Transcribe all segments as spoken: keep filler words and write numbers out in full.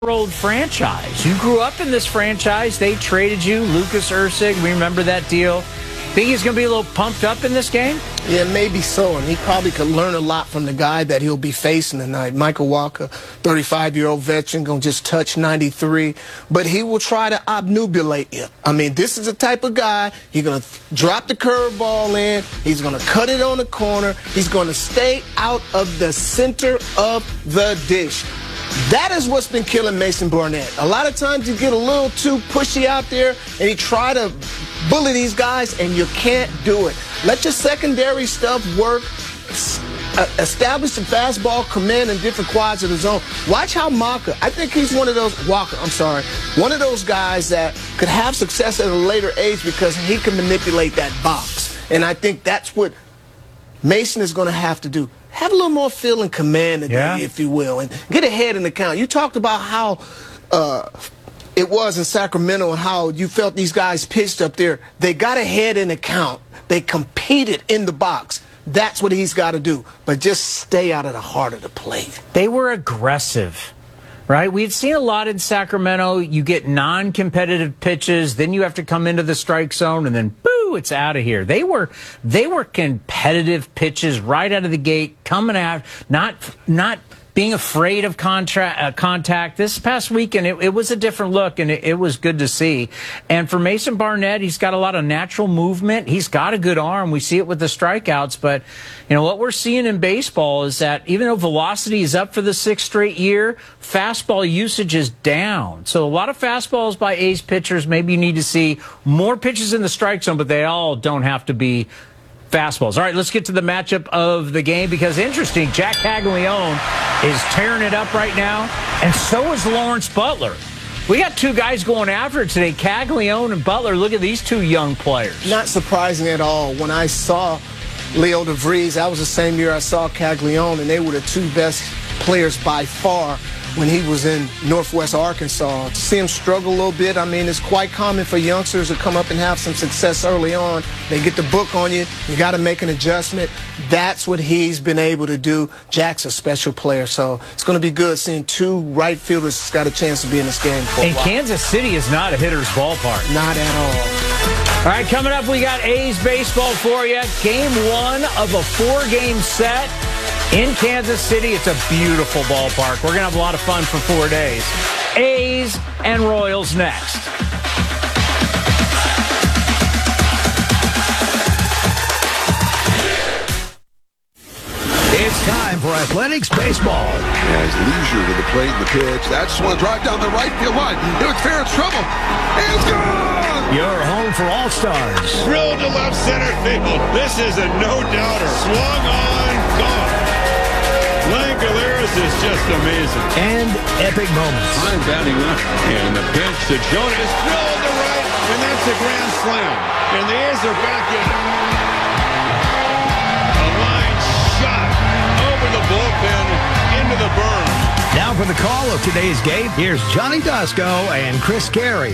old franchise. You grew up in this franchise. They traded you, Lucas Erceg. We remember that deal. Think he's going to be a little pumped up in this game? Yeah, maybe so. And he probably could learn a lot from the guy that he'll be facing tonight. Michael Walker, thirty-five-year-old veteran, going to just touch ninety-three. But he will try to obnubilate you. I mean, this is the type of guy, he's going to drop the curveball in. He's going to cut it on the corner. He's going to stay out of the center of the dish. That is what's been killing Mason Barnett. A lot of times you get a little too pushy out there and you try to bully these guys and you can't do it. Let your secondary stuff work. Establish the fastball command in different quads of the zone. Watch how Maka, I think he's one of those, Walker, I'm sorry, one of those guys that could have success at a later age because he can manipulate that box. And I think that's what Mason is going to have to do. Have a little more feel and command today, yeah. if you will, and get ahead in the count. You talked about how uh, it was in Sacramento and how you felt these guys pitched up there. They got ahead in the count. They competed in the box. That's what he's got to do. But just stay out of the heart of the plate. They were aggressive, right? We had seen a lot in Sacramento. You get non-competitive pitches, then you have to come into the strike zone, and then boom. It's out of here. They were they were competitive pitches right out of the gate, coming out, not not being afraid of contra- uh, contact. This past weekend, it, it was a different look, and it, it was good to see. And for Mason Barnett, he's got a lot of natural movement. He's got a good arm. We see it with the strikeouts. But, you know, what we're seeing in baseball is that even though velocity is up for the sixth straight year, fastball usage is down. So a lot of fastballs by ace pitchers. Maybe you need to see more pitches in the strike zone, but they all don't have to be fastballs. All right, let's get to the matchup of the game because interesting, Jack Caglianone is tearing it up right now, and so is Lawrence Butler. We got two guys going after it today, Caglianone and Butler. Look at these two young players. Not surprising at all. When I saw Leo DeVries, that was the same year I saw Caglianone, and they were the two best players by far when he was in Northwest Arkansas. To see him struggle a little bit, I mean, it's quite common for youngsters to come up and have some success early on. They get the book on you. You got to make an adjustment. That's what he's been able to do. Jack's a special player, so it's going to be good seeing two right fielders that's got a chance to be in this game for a And while. Kansas City is not a hitter's ballpark. Not at all. All right, coming up, we got A's baseball for you. Game one of a four-game set in Kansas City. It's a beautiful ballpark. We're going to have a lot of fun for four days. A's and Royals next. It's time for Athletics Baseball. As Leisure to the plate and the pitch. That's one drive down the right field line. It was fair, it's trouble. And it's gone! Your home for All-Stars. Drilled to left center field. This is a no-doubter. Swung on, gone. Langoliers is just amazing. And epic moments. Fine batting up. And the pitch to Jonas. Drilled to right, and that's a grand slam. And the A's are back in. A line shot over the bullpen into the berm. Now for the call of today's game, here's Johnny Dosco and Chris Carey.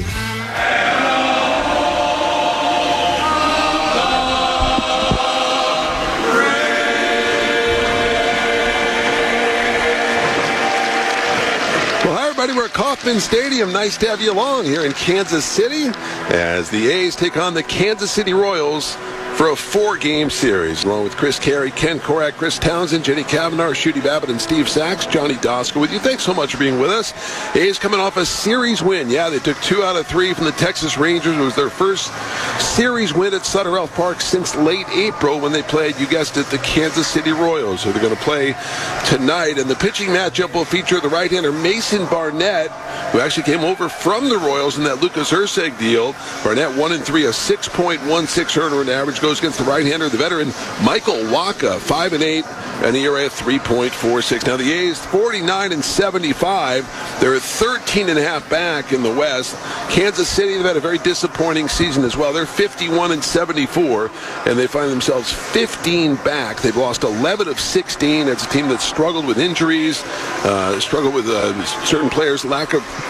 We're at Kauffman Stadium. Nice to have you along here in Kansas City as the A's take on the Kansas City Royals for a four-game series. Along with Chris Carey, Ken Korak, Chris Townsend, Jenny Cavanaugh, Shooty Babbitt, and Steve Sachs. Johnny Dosco with you. Thanks so much for being with us. A's coming off a series win. Yeah, they took two out of three from the Texas Rangers. It was their first series win at Sutter Health Park since late April when they played, you guessed it, the Kansas City Royals. So they're going to play tonight. And the pitching matchup will feature the right-hander Mason Barnett, who actually came over from the Royals in that Lucas Erceg deal. Barnett one and three, a six point one six earner in average. Goes against the right-hander, the veteran Michael Wacha, five and eight, and the E R A of three point four six. Now the A's forty-nine and seventy-five. They're thirteen and a half back in the West. Kansas City, they've had a very disappointing season as well. They're fifty-one and seventy-four, and they find themselves fifteen back. They've lost eleven of sixteen. It's a team that struggled with injuries, uh, struggled with uh, certain players' lack of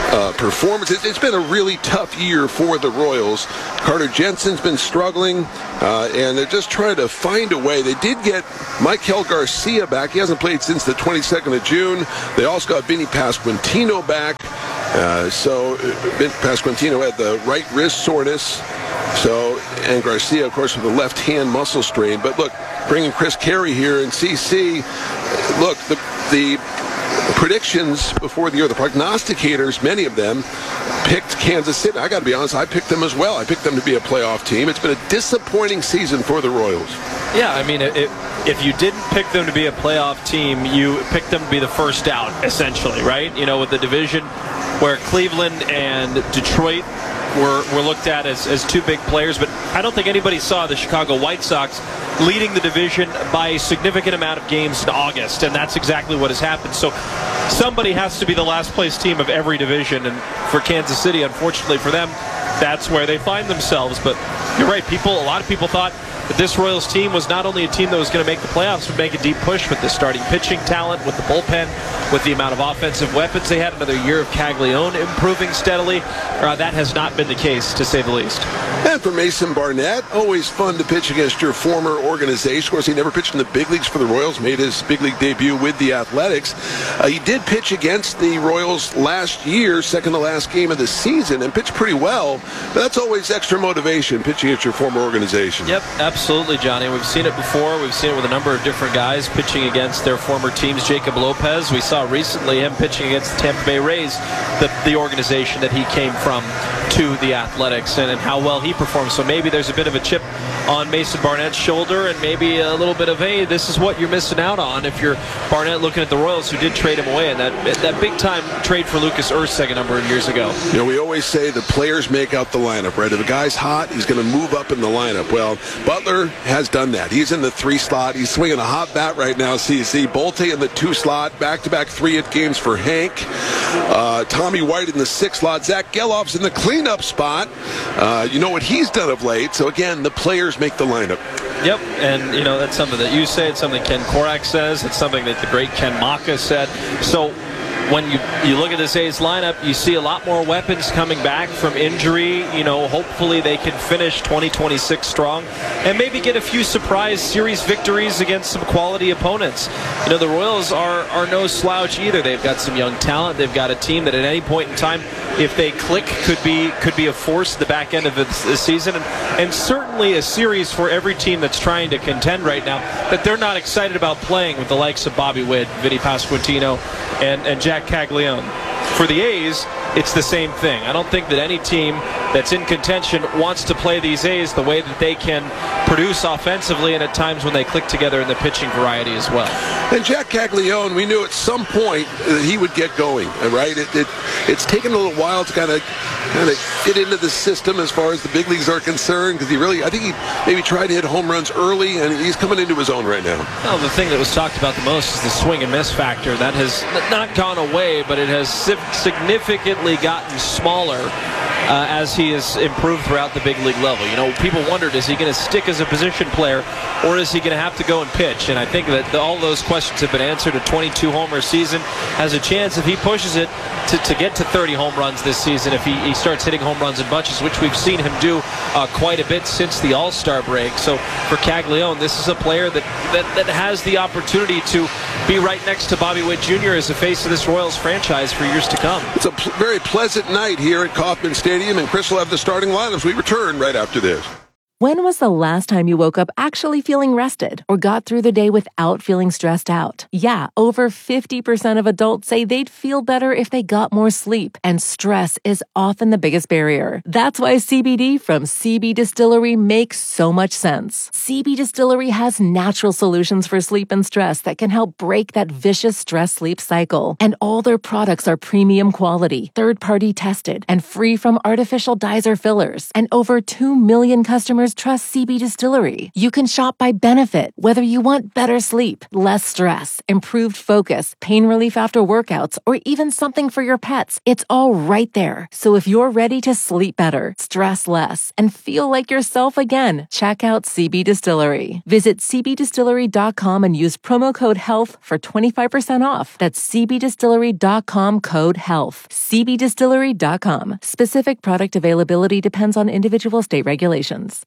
uh, performance. It, it's been a really tough year for the Royals. Carter Jensen's been struggling, uh, and they're just trying to find a way. They did get Michael Garcia back. He hasn't played since the twenty-second of June. They also got Vinny Pasquantino back. Uh, so Vinny Pasquantino had the right wrist soreness. So, and Garcia, of course, with the left hand muscle strain. But look, bringing Chris Carey here and C C, look, the the predictions before the year, the prognosticators, many of them picked Kansas City. I got to be honest, I picked them as well. I picked them to be a playoff team. It's been a disappointing season for the Royals. Yeah, I mean, it, if you didn't pick them to be a playoff team, you picked them to be the first out, essentially, right? You know, with the division where Cleveland and Detroit were, were looked at as, as two big players, but I don't think anybody saw the Chicago White Sox leading the division by a significant amount of games in August, and that's exactly what has happened. So somebody has to be the last place team of every division, and for Kansas City, unfortunately for them, that's where they find themselves. But you're right, people, a lot of people thought that this Royals team was not only a team that was going to make the playoffs, but make a deep push with the starting pitching talent, with the bullpen, with the amount of offensive weapons they had. Another year of Caglione improving steadily. Uh, that has not been the case, to say the least. And for Mason Barnett, always fun to pitch against your former organization. Of course, he never pitched in the big leagues for the Royals, made his big league debut with the Athletics. Uh, he did pitch against the Royals last year, second to last game of the season, and pitched pretty well. But that's always extra motivation, pitching at your former organization. Yep, absolutely, Johnny. We've seen it before. We've seen it with a number of different guys pitching against their former teams. Jacob Lopez, we saw recently him pitching against the Tampa Bay Rays, the, the organization that he came from, to the Athletics, and, and how well he performed. So maybe there's a bit of a chip on Mason Barnett's shoulder, and maybe a little bit of, hey, this is what you're missing out on if you're Barnett looking at the Royals, who did trade him away in that that big time trade for Lucas Erceg a number of years ago. You know, we always say the players make out the lineup, right? If a guy's hot, he's going to move up in the lineup. Well, Butler has done that. He's in the three slot. He's swinging a hot bat right now, C C. Bolte in the two slot, back-to-back three-hit games for Hank. Uh, Tommy White in the six slot. Zach Gelof's in the cleanup spot. Uh, you know what he's done of late. So, again, the players make the lineup. Yep, and, you know, that's something that you say. It's something Ken Korak says. It's something that the great Ken Maka said. So when you, you look at this A's lineup, you see a lot more weapons coming back from injury. You know, hopefully they can finish twenty twenty-six strong and maybe get a few surprise series victories against some quality opponents. You know, the Royals are, are no slouch either. They've got some young talent. They've got a team that at any point in time, if they click, could be could be a force at the back end of the, the season. And, and certainly a series for every team that's trying to contend right now that they're not excited about playing with the likes of Bobby Witt, Vinny Pasquantino, and, and Jack Caglione. For the A's, it's the same thing. I don't think that any team that's in contention wants to play these A's the way that they can produce offensively, and at times when they click together in the pitching variety as well. And Jack Caglione, we knew at some point that he would get going, right? It, it, it's taken a little while to kind of kind of get into the system as far as the big leagues are concerned, because he really, I think he maybe tried to hit home runs early, and he's coming into his own right now. Well, the thing that was talked about the most is the swing and miss factor. That has not gone away, but it has significantly gotten smaller uh, as he has improved throughout the big league level. You know, people wondered, is he going to stick as a position player, or is he going to have to go and pitch? And I think that the, all those questions have been answered. A twenty-two homer season has a chance, if he pushes it, to, to get to thirty home runs this season, if he, he starts hitting home runs in bunches, which we've seen him do uh, quite a bit since the All-Star break. So for Caglione, this is a player that, that, that has the opportunity to be right next to Bobby Witt Junior as the face of this Royals franchise for years to come. It's a pl- very pleasant night here at Kauffman Stadium, and Chris will have the starting lineups. We return right after this. When was the last time you woke up actually feeling rested or got through the day without feeling stressed out? Yeah, over fifty percent of adults say they'd feel better if they got more sleep, and stress is often the biggest barrier. That's why C B D from C B Distillery makes so much sense. C B Distillery has natural solutions for sleep and stress that can help break that vicious stress-sleep cycle. And all their products are premium quality, third-party tested, and free from artificial dyes or fillers. And over two million customers customers trust C B Distillery. You can shop by benefit, whether you want better sleep, less stress, improved focus, pain relief after workouts, or even something for your pets. It's all right there. So if you're ready to sleep better, stress less, and feel like yourself again, check out C B Distillery. Visit c b distillery dot com and use promo code HEALTH for twenty-five percent off. That's c b distillery dot com code HEALTH. c b distillery dot com. Specific product availability depends on individual state regulations.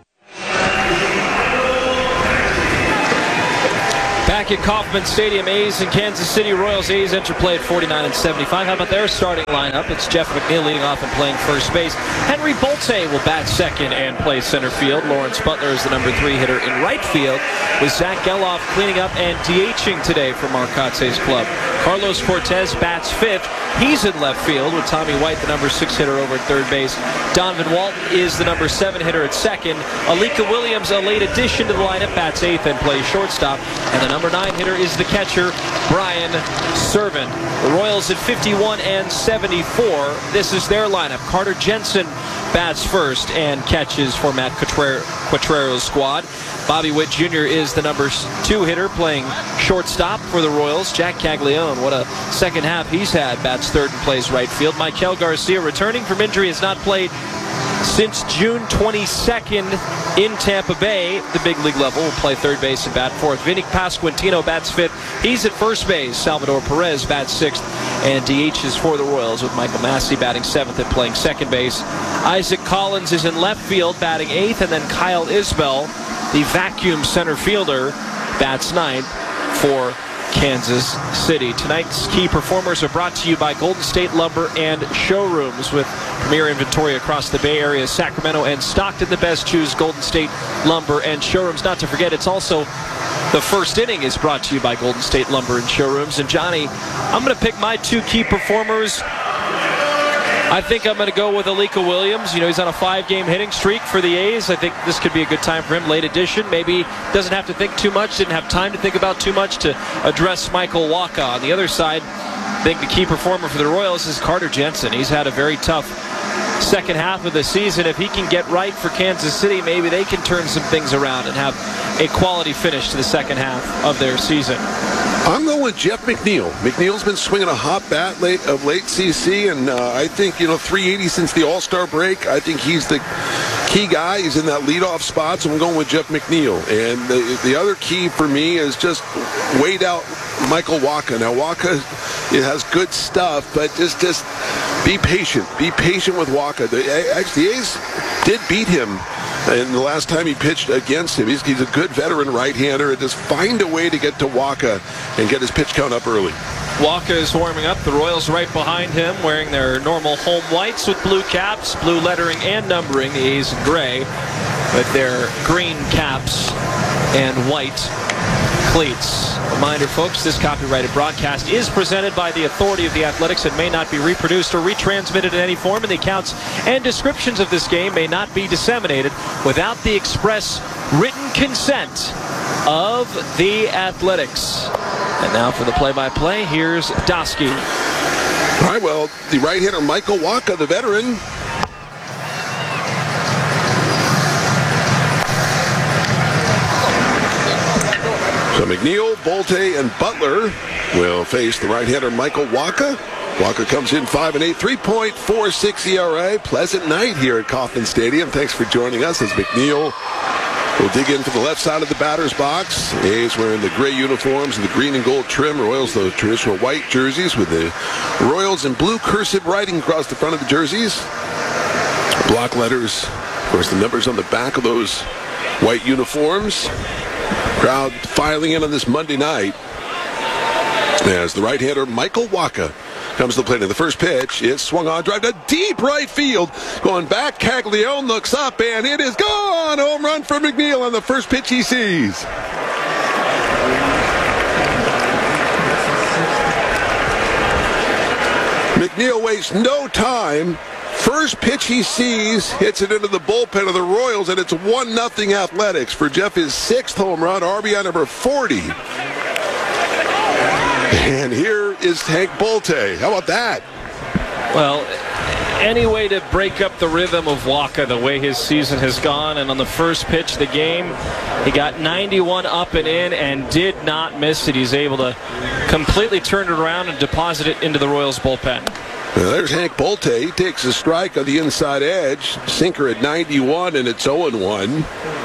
Back at Kauffman Stadium, A's and Kansas City Royals. A's enter play at forty-nine and seventy-five. How about their starting lineup? It's Jeff McNeil leading off and playing first base. Henry Bolte will bat second and play center field. Lawrence Butler is the number three hitter in right field, with Zach Geloff cleaning up and DHing today for Marcotte's club. Carlos Cortez bats fifth. He's in left field with Tommy White, the number six hitter, over at third base. Donovan Walton is the number seven hitter at second. Alika Williams, a late addition to the lineup, bats eighth and plays shortstop. And the number nine hitter is the catcher, Brian Servant. The Royals at fifty-one and seventy-four. This is their lineup. Carter Jensen bats first and catches for Matt Quatrero's squad. Bobby Witt Junior is the number two hitter, playing shortstop for the Royals. Jack Caglione, what a second half he's had, bats third and plays right field. Michael Garcia, returning from injury, has not played since June twenty-second in Tampa Bay. The big league level will play third base and bat fourth. Vinny Pasquantino bats fifth. He's at first base. Salvador Perez bats sixth and D H's for the Royals, with Michael Massey batting seventh and playing second base. Isaac Collins is in left field, batting eighth, and then Kyle Isbell, the vacuum center fielder, bats ninth for Kansas City. Tonight's key performers are brought to you by Golden State Lumber and Showrooms, with premier inventory across the Bay Area, Sacramento, and Stockton. The best choose Golden State Lumber and Showrooms. Not to forget, it's also the first inning is brought to you by Golden State Lumber and Showrooms. And Johnny, I'm going to pick my two key performers. I think I'm going to go with Alika Williams. You know, he's on a five-game hitting streak for the A's. I think this could be a good time for him. Late addition. Maybe doesn't have to think too much, didn't have time to think about too much to address Michael Wacha. On the other side, I think the key performer for the Royals is Carter Jensen. He's had a very tough second half of the season. If he can get right for Kansas City, maybe they can turn some things around and have a quality finish to the second half of their season. I'm going with Jeff McNeil. McNeil's been swinging a hot bat late of late C C, and uh, I think, you know, three eighty since the All-Star break. I think he's the key guy. He's in that leadoff spot, so I'm going with Jeff McNeil. And the, the other key for me is just wait out Michael Wacha. Now, Wacha, it has good stuff, but just just be patient. Be patient with Wacha. The, actually, the A's did beat him. And the last time he pitched against him, he's, he's a good veteran right-hander. And just find a way to get to Wacha and get his pitch count up early. Wacha is warming up. The Royals right behind him, wearing their normal home whites with blue caps, blue lettering and numbering. The A's in gray with their green caps and white cleats. Reminder, folks, this copyrighted broadcast is presented by the authority of the Athletics and may not be reproduced or retransmitted in any form, and the accounts and descriptions of this game may not be disseminated without the express written consent of the Athletics. And now for the play-by-play, here's Dosky. All right, well, the right-hander Michael Wacha, the veteran, so McNeil, Bolte, and Butler will face the right-hander Michael Wacha. Wacha comes in five and eight, three point four six E R A. Pleasant night here at Kauffman Stadium. Thanks for joining us as McNeil will dig in for the left side of the batter's box. A's wearing the gray uniforms and the green and gold trim. Royals, those traditional white jerseys with the Royals in blue cursive writing across the front of the jerseys. Block letters, of course, the numbers on the back of those white uniforms. Crowd filing in on this Monday night as the right-hander Michael Wacha comes to the plate. And the first pitch is swung on, drive to deep right field. Going back, Caglione looks up, and it is gone. Home run for McNeil on the first pitch he sees. McNeil wastes no time. First pitch he sees, hits it into the bullpen of the Royals, and it's one nothing Athletics for Jeff, his sixth home run, R B I number forty. And here is Hank Bolte. How about that? Well, any way to break up the rhythm of Wacha the way his season has gone. And on the first pitch of the game, he got ninety-one up and in and did not miss it. He's able to completely turn it around and deposit it into the Royals bullpen. Now there's Hank Bolte. He takes a strike on the inside edge. Sinker at ninety-one, and it's oh and one.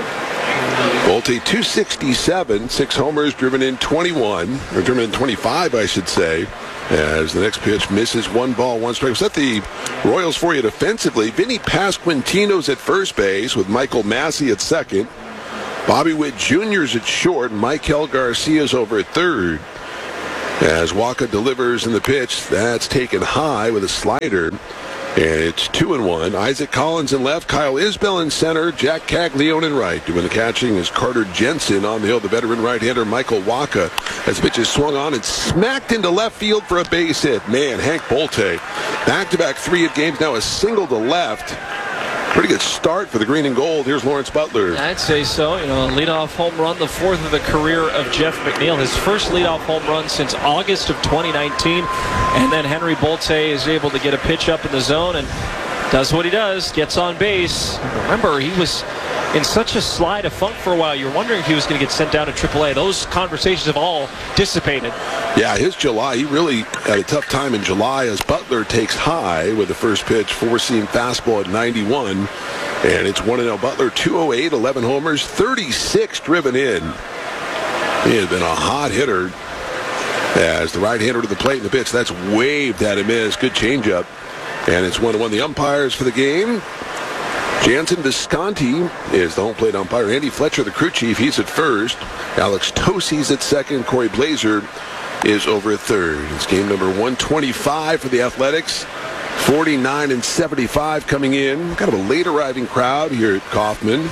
Bolte two sixty-seven, six homers, driven in twenty-one, or driven in twenty-five, I should say. As the next pitch misses, one ball, one strike. Set the Royals for you defensively. Vinny Pasquantino's at first base with Michael Massey at second. Bobby Witt Junior's at short. Michael Garcia's over at third. As Wacha delivers in the pitch, that's taken high with a slider. And it's two and one. Isaac Collins in left, Kyle Isbell in center, Jack Caglione in right. Doing the catching is Carter Jensen on the hill, the veteran right-hander Michael Wacha. As the pitch is swung on and smacked into left field for a base hit. Man, Hank Bolte, back-to-back three-hit games, now a single to left. Pretty good start for the green and gold. Here's Lawrence Butler. I'd say so. You know, a leadoff home run, the fourth of the career of Jeff McNeil. His first leadoff home run since August of twenty nineteen. And then Henry Bolte is able to get a pitch up in the zone and does what he does, gets on base. Remember, he was in such a slide of funk for a while. You were wondering if he was going to get sent down to triple A. Those conversations have all dissipated. Yeah, his July, he really had a tough time in July as Butler takes high with the first pitch, four-seam fastball at ninety-one. And it's one and oh. Butler, two oh eight, eleven homers, thirty-six driven in. He has been a hot hitter as the right-hander to the plate in the pitch. That's waved at him. Is good changeup. And it's one to one. The umpires for the game. Jansen Visconti is the home plate umpire. Andy Fletcher, the crew chief, he's at first. Alex Tosi's at second. Corey Blazer is over at third. It's game number one twenty-five for the Athletics. forty-nine and seventy-five coming in. Kind of a late arriving crowd here at Kauffman.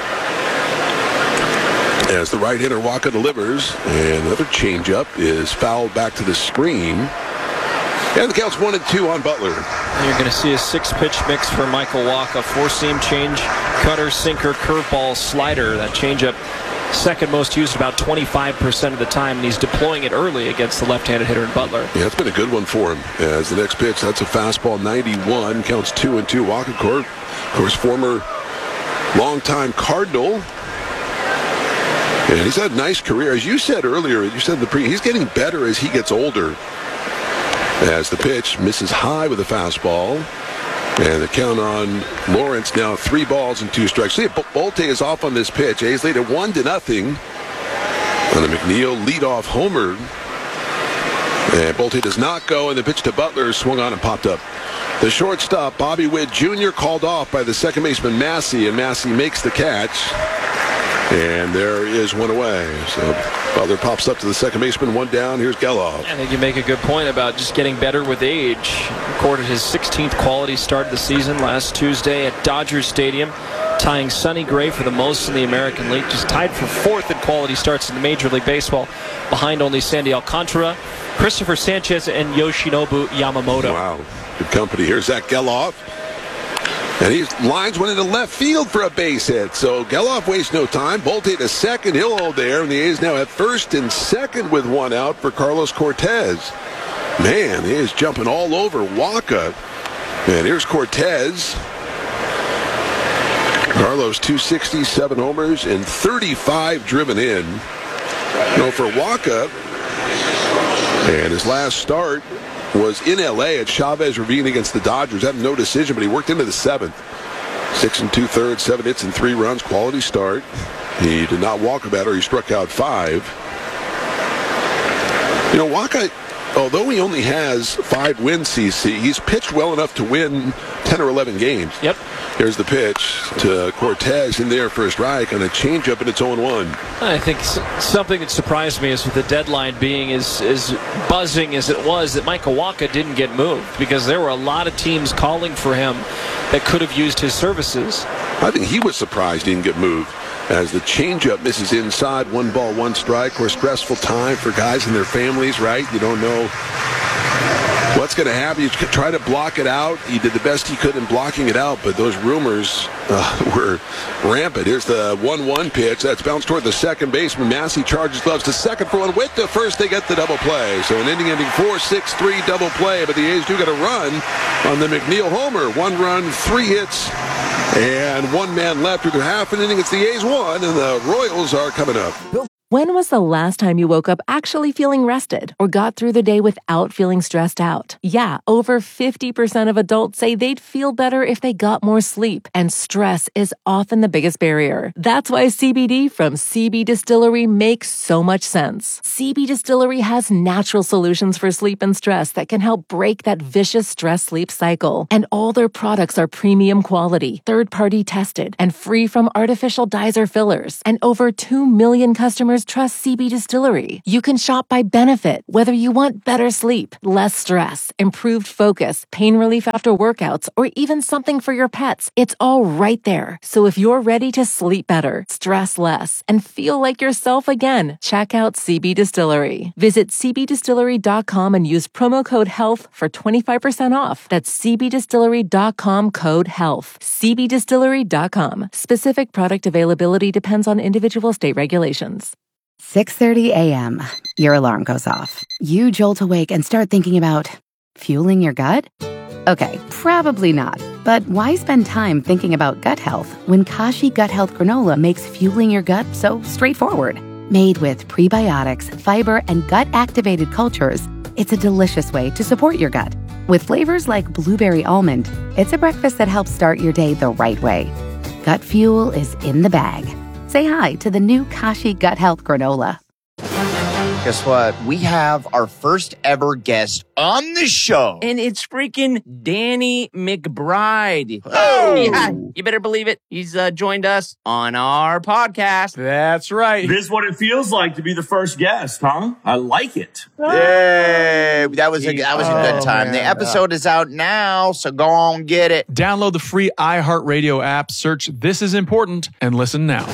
As the right-hander Wacha delivers, and another changeup is fouled back to the screen. And the count's one and two on Butler. You're going to see a six-pitch mix for Michael Wacha. Four-seam change, cutter, sinker, curveball, slider. That changeup, second most used about twenty-five percent of the time, and he's deploying it early against the left-handed hitter in Butler. Yeah, it's been a good one for him. As the next pitch, that's a fastball, ninety-one. Counts two and two. Wacha, of course, former longtime Cardinal. And he's had a nice career. As you said earlier, you said in the pre, he's getting better as he gets older. As the pitch misses high with a fastball. And the count on Lawrence now three balls and two strikes. See, Bolte is off on this pitch. A's lead at one to nothing. On the McNeil leadoff homer. And Bolte does not go, and the pitch to Butler swung on and popped up. The shortstop, Bobby Witt Junior, called off by the second baseman Massey, and Massey makes the catch. And there is one away. So Butler pops up to the second baseman, one down. Here's Geloff. I think you make a good point about just getting better with age. Recorded his sixteenth quality start of the season last Tuesday at Dodger Stadium, tying Sonny Gray for the most in the American League. Just tied for fourth in quality starts in the Major League Baseball, behind only Sandy Alcantara, Christopher Sanchez, and Yoshinobu Yamamoto. Wow, good company. Here's Zach Geloff. And he lines one into left field for a base hit. So Geloff wastes no time. Bolte to second. He'll hold there. And the A's now at first and second with one out for Carlos Cortez. Man, the A's jumping all over Wacha. And here's Cortez. Carlos, two sixty-seven homers and thirty-five driven in. You know, for Wacha, and his last start was in L A at Chavez Ravine against the Dodgers. Had no decision, but he worked into the seventh. Six and two-thirds, seven hits and three runs. Quality start. He did not walk a batter. He struck out five. You know, Wacha, although he only has five wins, C C, he's pitched well enough to win ten or eleven games. Yep. Here's the pitch to Cortez in there for a strike on a changeup, and it's oh and one. I think something that surprised me is with the deadline being as, as buzzing as it was, that Michael Wacha didn't get moved, because there were a lot of teams calling for him that could have used his services. I think he was surprised he didn't get moved. As the changeup misses inside, one ball, one strike. Of course, stressful time for guys and their families, right? You don't know what's going to happen. You try to block it out. He did the best he could in blocking it out, but those rumors uh, were rampant. Here's the one one pitch. That's bounced toward the second baseman. Massey charges gloves to second for one. With the first, they get the double play. So an inning-ending four six three double play, but the A's do get a run on the McNeil homer. One run, three hits, and one man left with half an inning. It's the A's one, and the Royals are coming up. When was the last time you woke up actually feeling rested or got through the day without feeling stressed out? Yeah, over fifty percent of adults say they'd feel better if they got more sleep, and stress is often the biggest barrier. That's why C B D from C B Distillery makes so much sense. C B Distillery has natural solutions for sleep and stress that can help break that vicious stress-sleep cycle. And all their products are premium quality, third-party tested, and free from artificial dyes or fillers. And over two million customers trust C B Distillery. You can shop by benefit, whether you want better sleep, less stress, improved focus, pain relief after workouts, or even something for your pets. It's all right there. So if you're ready to sleep better, stress less, and feel like yourself again, check out C B Distillery. Visit c b distillery dot com and use promo code HEALTH for twenty-five percent off. That's c b distillery dot com code HEALTH. c b distillery dot com. Specific product availability depends on individual state regulations. six thirty a.m. Your alarm goes off. You jolt awake and start thinking about fueling your gut? Okay, probably not. But why spend time thinking about gut health when Kashi Gut Health Granola makes fueling your gut so straightforward? Made with prebiotics, fiber, and gut-activated cultures, it's a delicious way to support your gut. With flavors like blueberry almond, it's a breakfast that helps start your day the right way. Gut fuel is in the bag. Say hi to the new Kashi Gut Health Granola. Guess what? We have our first ever guest on the show. And it's freaking Danny McBride. Oh! Yeah, you better believe it. He's uh, joined us on our podcast. That's right. This is what it feels like to be the first guest, huh? I like it. Yay! That was a, that was a good Oh, time. man. The episode is out now, so go on get it. Download the free iHeartRadio app, search This Is Important, and listen now.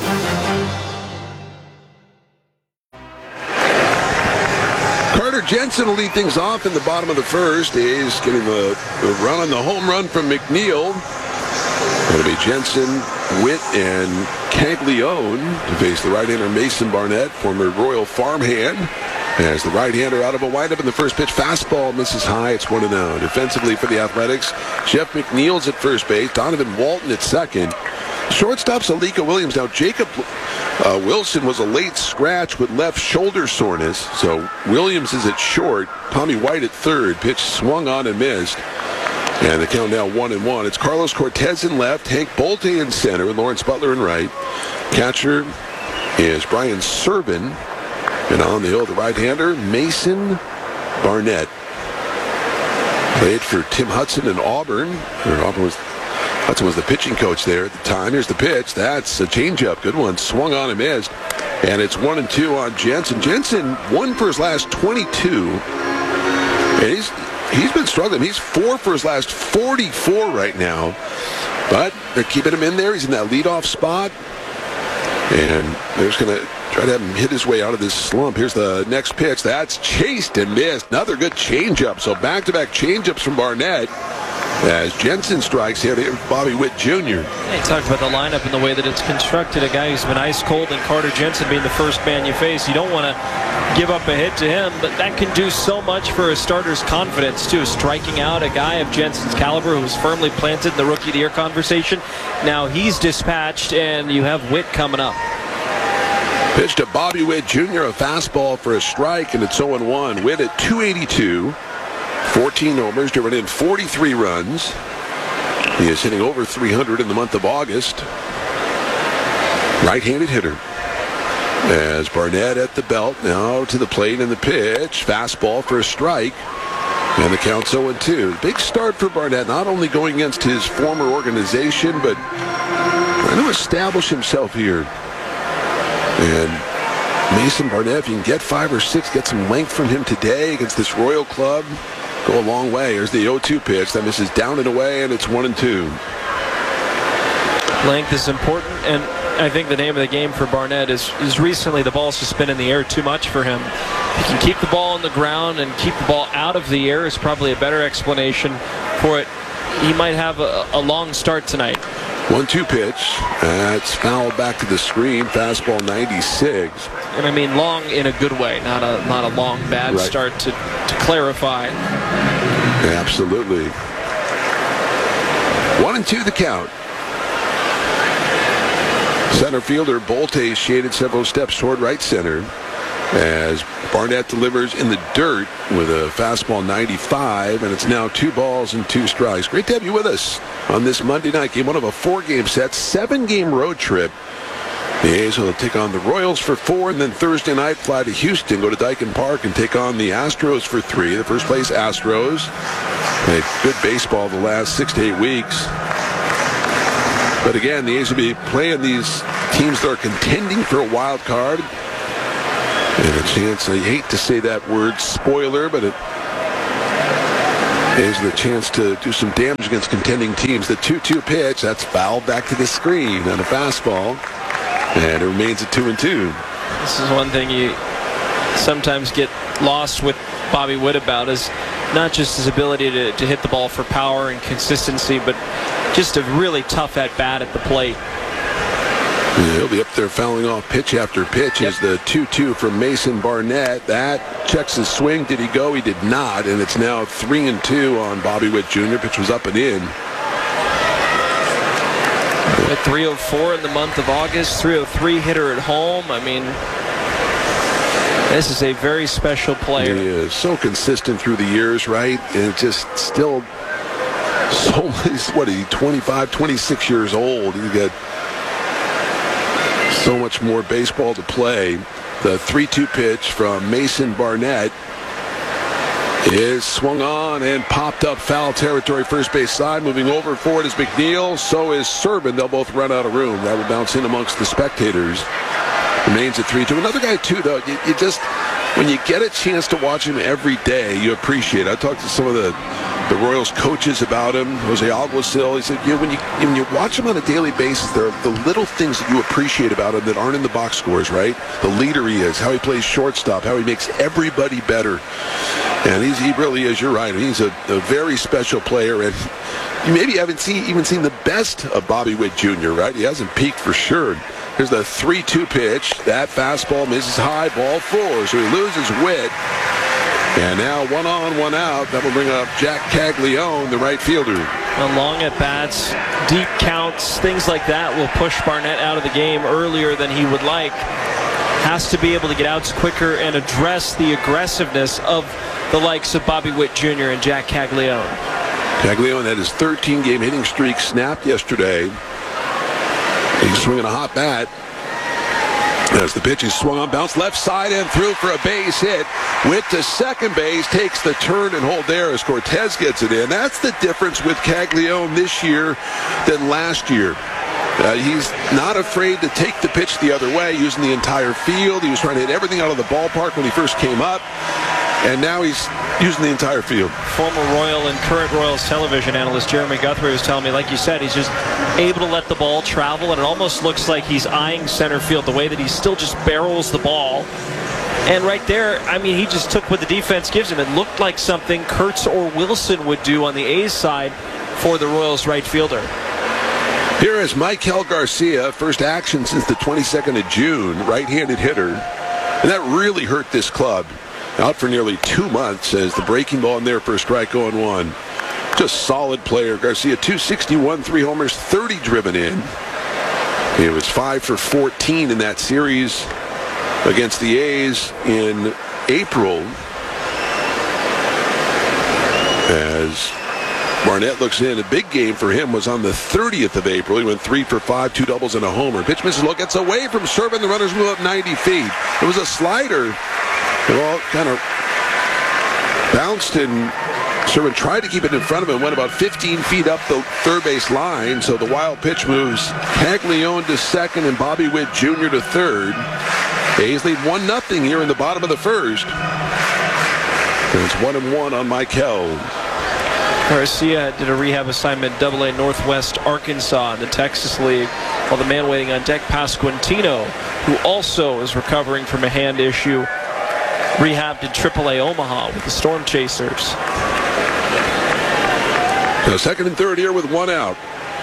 Carter Jensen will lead things off in the bottom of the first. A's getting the, the run on the home run from McNeil. It'll be Jensen, Witt, and Caglione to face the right-hander Mason Barnett, former Royal farmhand. As the right-hander out of a windup in the first pitch, fastball misses high. It's one and oh. Defensively for the Athletics, Jeff McNeil's at first base, Donovan Walton at second. Shortstop's Alika Williams. Now, Jacob uh, Wilson was a late scratch with left shoulder soreness. So Williams is at short. Tommy White at third. Pitch swung on and missed. And the count now one and one. It's Carlos Cortez in left, Hank Bolte in center, and Lawrence Butler in right. Catcher is Brian Servin. And on the hill, the right-hander, Mason Barnett. Played for Tim Hudson in Auburn. Or Auburn was... Hudson was the pitching coach there at the time. Here's the pitch. That's a changeup. Good one. Swung on and missed. And it's one and two on Jensen. Jensen won for his last twenty-two. And he's he's been struggling. He's four for his last forty-four right now. But they're keeping him in there. He's in that leadoff spot. And they're just going to try to have him hit his way out of this slump. Here's the next pitch. That's chased and missed. Another good changeup. So back-to-back changeups from Barnett. As Jensen strikes here, here's Bobby Witt Junior He talked about the lineup and the way that it's constructed. A guy who's been ice cold, and Carter Jensen being the first man you face. You don't want to give up a hit to him, but that can do so much for a starter's confidence, too. Striking out a guy of Jensen's caliber who was firmly planted in the Rookie of the Year conversation. Now he's dispatched, and you have Witt coming up. Pitch to Bobby Witt Junior, a fastball for a strike, and it's oh and one. Witt at two eighty-two. fourteen homers, driven in forty-three runs. He is hitting over three hundred in the month of August. Right-handed hitter. As Barnett at the belt, now to the plate and the pitch. Fastball for a strike. And the count's oh and two. Big start for Barnett, not only going against his former organization, but trying to establish himself here. And Mason Barnett, if you can get five or six, get some length from him today against this Royal club, go a long way. Here's the oh two pitch. That misses down and away, and it's one and two. Length is important, and I think the name of the game for Barnett is, is recently the ball's just been in the air too much for him. He can keep the ball on the ground and keep the ball out of the air is probably a better explanation for it. He might have a, a long start tonight. one two pitch. That's fouled back to the screen. Fastball ninety-six. And I mean long in a good way, not a not a long bad right. start to, to clarify. Absolutely. One and two the count. Center fielder Bolte shaded several steps toward right center as Barnett delivers in the dirt with a fastball ninety-five, and it's now two balls and two strikes. Great to have you with us on this Monday night game, one of a four-game set, seven-game road trip. The A's will take on the Royals for four, and then Thursday night fly to Houston, go to Daikin Park, and take on the Astros for three. The first place Astros. Played good baseball the last six to eight weeks. But again, the A's will be playing these teams that are contending for a wild card. And a chance, I hate to say that word, spoiler, but it is the chance to do some damage against contending teams. The two two pitch, that's fouled back to the screen on a fastball. And it remains at two and two. This is one thing you sometimes get lost with Bobby Witt about, is not just his ability to, to hit the ball for power and consistency, but just a really tough at-bat at the plate. Yeah, he'll be up there fouling off pitch after pitch. Yep. As the two two from Mason Barnett. That checks his swing. Did he go? He did not. And it's now three and two on Bobby Witt Junior Pitch was up and in. At three oh four in the month of August, three oh three hitter at home. I mean, this is a very special player. He is so consistent through the years, right? And just still so, what is he, twenty-five, twenty-six years old. He's got so much more baseball to play. The three two pitch from Mason Barnett is swung on and popped up foul territory, first base side. Moving over forward is McNeil. So is Servin. They'll both run out of room. That will bounce in amongst the spectators. Remains at three two. Another guy, too, though, you, you just, when you get a chance to watch him every day, you appreciate it. I talked to some of the, the Royals coaches about him. Jose Alguacil, he said, you know, when you when you watch him on a daily basis, there are the little things that you appreciate about him that aren't in the box scores, right? The leader he is, how he plays shortstop, how he makes everybody better. And he's, he really is, you're right, he's a, a very special player. And you maybe haven't seen, even seen the best of Bobby Witt Junior, right? He hasn't peaked for sure. Here's the three two pitch. That fastball misses high, ball four. So he loses Witt. And now one on, one out. That will bring up Jack Caglione, the right fielder. Well, long at bats, deep counts, things like that will push Barnett out of the game earlier than he would like. Has to be able to get outs quicker and address the aggressiveness of the likes of Bobby Witt Junior and Jack Caglione. Caglione had his thirteen game hitting streak snapped yesterday. He's swinging a hot bat. As the pitch is swung on, bounced left side and through for a base hit. Witt to second base, takes the turn and hold there as Cortez gets it in. That's the difference with Caglione this year than last year. Uh, he's not afraid to take the pitch the other way, using the entire field. He was trying to hit everything out of the ballpark when he first came up, and now he's using the entire field. Former Royal and current Royals television analyst Jeremy Guthrie was telling me, like you said, he's just able to let the ball travel, and it almost looks like he's eyeing center field, the way that he still just barrels the ball. And right there, I mean, he just took what the defense gives him. It looked like something Kurtz or Wilson would do on the A's side for the Royals right fielder. Here is Maikel Garcia, first action since the twenty-second of June, right-handed hitter. And that really hurt this club. Out for nearly two months as the breaking ball in there for a strike oh and one. Just solid player. Garcia, two sixty-one, three homers, thirty driven in. He was five for fourteen in that series against the A's in April. As Barnett looks in, a big game for him was on the thirtieth of April. He went three for five, two doubles and a homer. Pitch misses low, gets away from Servin. The runners move up ninety feet. It was a slider. It all kind of bounced, and Servin tried to keep it in front of him. Went about fifteen feet up the third base line. So the wild pitch moves Caglione to second and Bobby Witt Junior to third. A's lead one nothing here in the bottom of the first. And it's one and one on Maikel. Garcia did a rehab assignment double A Northwest Arkansas in the Texas League, while the man waiting on deck, Pasquantino, who also is recovering from a hand issue, rehabbed in triple A Omaha with the Storm Chasers. So second and third here with one out.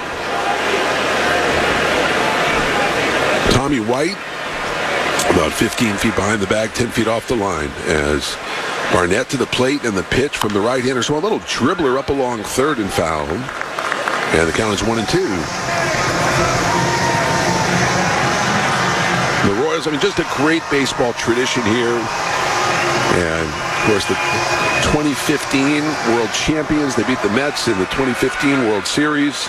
Tommy White, about fifteen feet behind the bag, ten feet off the line, as Barnett to the plate and the pitch from the right-hander. So a little dribbler up along third and foul. And the count is one and two. The Royals, I mean, just a great baseball tradition here. And, of course, the twenty fifteen World Champions. They beat the Mets in the twenty fifteen World Series.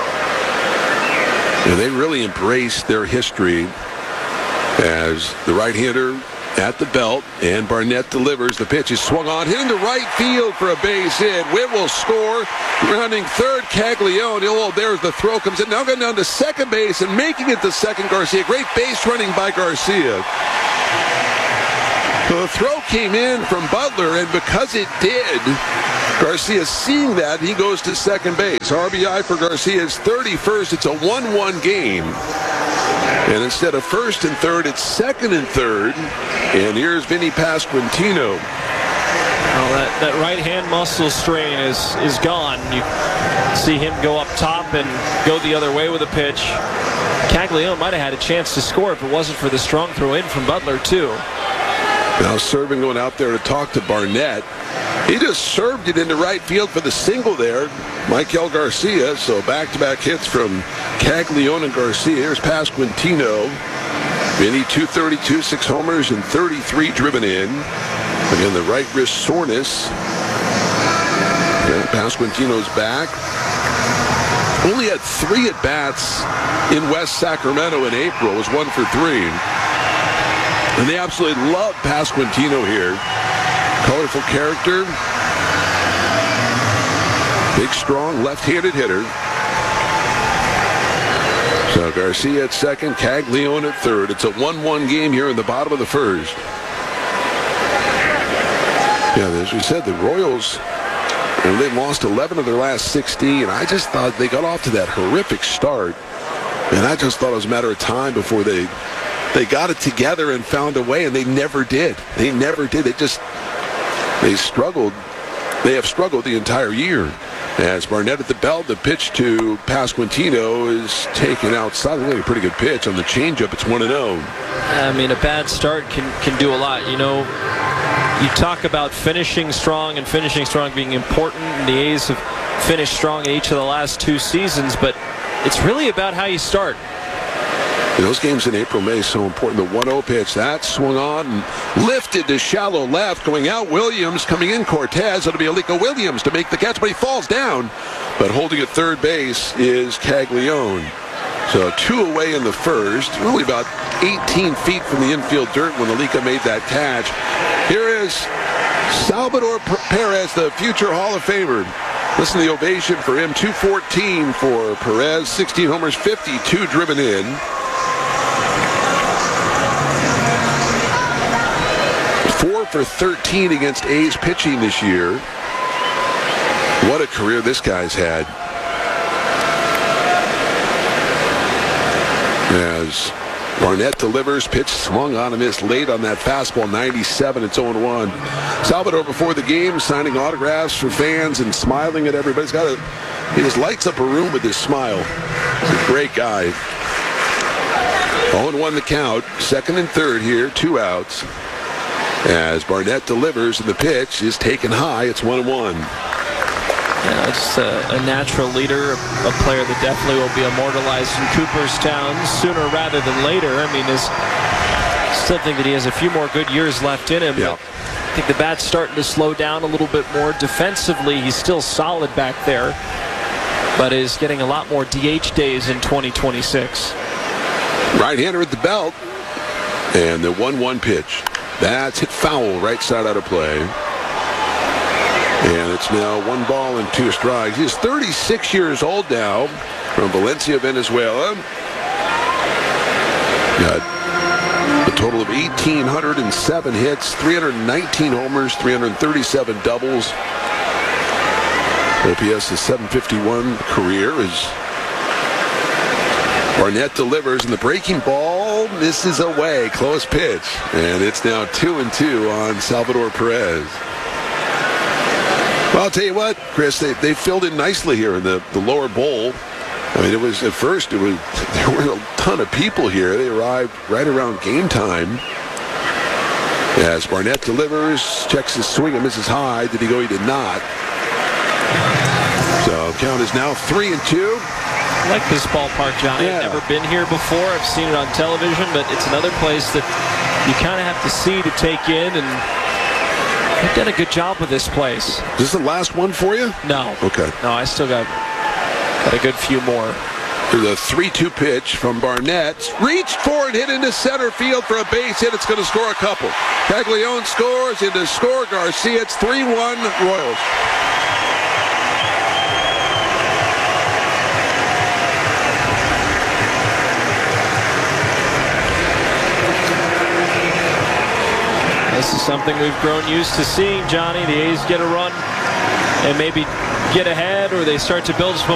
And they really embraced their history as the right-hander at the belt, and Barnett delivers. The pitch is swung on, hit into right field for a base hit. Witt will score. Rounding third, Caglione. Oh, there's the throw. Comes in. Now going down to second base and making it to second, Garcia. Great base running by Garcia. So the throw came in from Butler, and because it did, Garcia seeing that, he goes to second base. R B I for Garcia is thirty-first. It's a one one game. And instead of first and third, it's second and third. And here's Vinny Pasquantino. Well, that, that right hand muscle strain is, is gone. You see him go up top and go the other way with a pitch. Caglione might have had a chance to score if it wasn't for the strong throw in from Butler, too. Now Servin going out there to talk to Barnett. He just served it into right field for the single there. Michael Garcia. So back-to-back hits from Caglione and Garcia. Here's Pasquantino. Vinny, two thirty-two, six homers, and thirty-three driven in. Again, the right wrist soreness. Yeah, Pasquantino's back. Only had three at-bats in West Sacramento in April. Was one for three. And they absolutely love Pasquantino here. Colorful character. Big, strong, left-handed hitter. So Garcia at second, Caglione at third. It's a one one game here in the bottom of the first. Yeah, as we said, the Royals, and they've lost eleven of their last sixteen. I just thought they got off to that horrific start. And I just thought it was a matter of time before they they got it together and found a way, and they never did. They never did. They just, they struggled. They have struggled the entire year. As Barnett at the belt, the pitch to Pasquantino is taken outside. I think a pretty good pitch on the changeup. It's one and oh. I mean, a bad start can, can do a lot. You know, you talk about finishing strong and finishing strong being important. And the A's have finished strong in each of the last two seasons, but it's really about how you start. And those games in April, May, so important. The one oh pitch, that swung on and lifted to shallow left. Going out, Williams. Coming in, Cortez. It'll be Alika Williams to make the catch, but he falls down. But holding at third base is Caglione. So two away in the first. Only about eighteen feet from the infield dirt when Alika made that catch. Here is Salvador Perez, the future Hall of Famer. Listen to the ovation for him. two fourteen for Perez. sixteen homers, fifty-two driven in. four for thirteen against A's pitching this year. What a career this guy's had. As Barnett delivers, pitch swung on and missed late on that fastball, ninety-seven. It's oh one. Salvador before the game signing autographs for fans and smiling at everybody. He's got a, he just lights up a room with his smile. He's a great guy. oh one the count. Second and third here, two outs. As Barnett delivers and the pitch is taken high, it's one and one. Yeah, just a, a natural leader, a, a player that definitely will be immortalized in Cooperstown sooner rather than later. I mean, is still think that he has a few more good years left in him. Yeah. I think the bat's starting to slow down a little bit more. Defensively, he's still solid back there, but is getting a lot more D H days in twenty twenty-six. Right-hander at the belt, and the one one pitch. That's hit foul, right side out of play. And it's now one ball and two strikes. He's thirty-six years old now, from Valencia, Venezuela. Got a total of one thousand eight hundred seven hits, three hundred nineteen homers, three hundred thirty-seven doubles. O P S is seven fifty-one career. As Barnett delivers, and the breaking ball misses away. Close pitch. And it's now two and two on Salvador Perez. Well, I'll tell you what, Chris, they, they filled in nicely here in the, the lower bowl. I mean, it was, at first, it was, there were a ton of people here. They arrived right around game time. As Barnett delivers, checks his swing and misses high. Did he go? He did not. So So count is now three and two. I like this ballpark, Johnny. Yeah. I've never been here before. I've seen it on television, but it's another place that you kind of have to see to take in, and they've done a good job with this place. Is this the last one for you? No. Okay. No, I still got, got a good few more. There's a three two pitch from Barnett. Reached for and hit into center field for a base hit. It's going to score a couple. Caglione scores into score Garcia. It's three one Royals. This is something we've grown used to seeing, Johnny. The A's get a run and maybe get ahead, or they start to build some